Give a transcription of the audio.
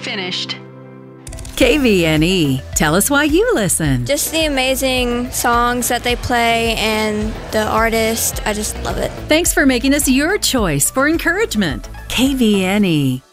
finished. KVNE. Tell us why you listen. Just the amazing songs that they play and the artist. I just love it. Thanks for making us your choice for encouragement. KVNE.